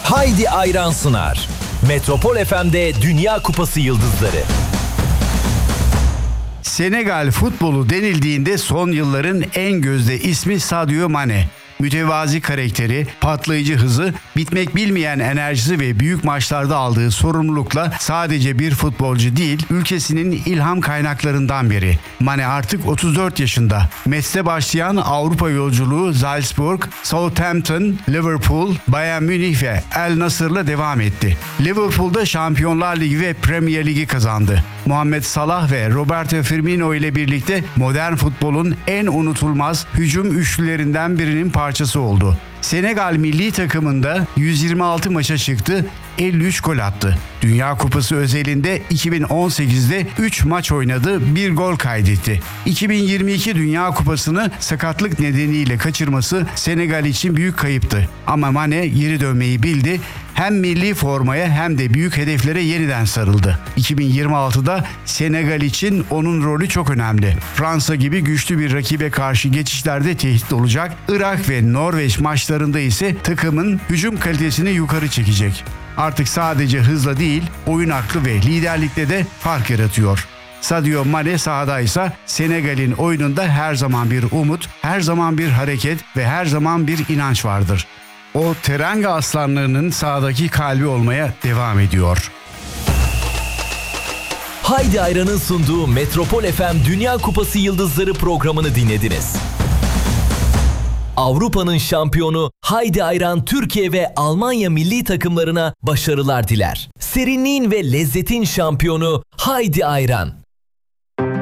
Haydi Ayran sunar. Metropol FM'de Dünya Kupası yıldızları. Senegal futbolu denildiğinde son yılların en gözde ismi Sadio Mane. Mütevazi karakteri, patlayıcı hızı, bitmek bilmeyen enerjisi ve büyük maçlarda aldığı sorumlulukla sadece bir futbolcu değil, ülkesinin ilham kaynaklarından biri. Mane artık 34 yaşında. Met'te başlayan Avrupa yolculuğu Salzburg, Southampton, Liverpool, Bayern Münih ve El Nasır'la devam etti. Liverpool'da Şampiyonlar Ligi ve Premier Ligi kazandı. Muhammed Salah ve Roberto Firmino ile birlikte modern futbolun en unutulmaz hücum üçlülerinden birinin parçası oldu. Senegal milli takımında 126 maça çıktı, 53 gol attı. Dünya Kupası özelinde 2018'de 3 maç oynadı, 1 gol kaydetti. 2022 Dünya Kupası'nı sakatlık nedeniyle kaçırması Senegal için büyük kayıptı. Ama Mane geri dönmeyi bildi. Hem milli formaya hem de büyük hedeflere yeniden sarıldı. 2026'da Senegal için onun rolü çok önemli. Fransa gibi güçlü bir rakibe karşı geçişlerde tehdit olacak. Irak ve Norveç maçlarında ise takımın hücum kalitesini yukarı çekecek. Artık sadece hızla değil, oyun aklı ve liderlikte de fark yaratıyor. Sadio Mane sahadaysa Senegal'in oyununda her zaman bir umut, her zaman bir hareket ve her zaman bir inanç vardır. O Teranga aslanlarının sahadaki kalbi olmaya devam ediyor. Haydi Ayran'ın sunduğu Metropol FM Dünya Kupası Yıldızları programını dinlediniz. Avrupa'nın şampiyonu Haydi Ayran Türkiye ve Almanya milli takımlarına başarılar diler. Serinliğin ve lezzetin şampiyonu Haydi Ayran.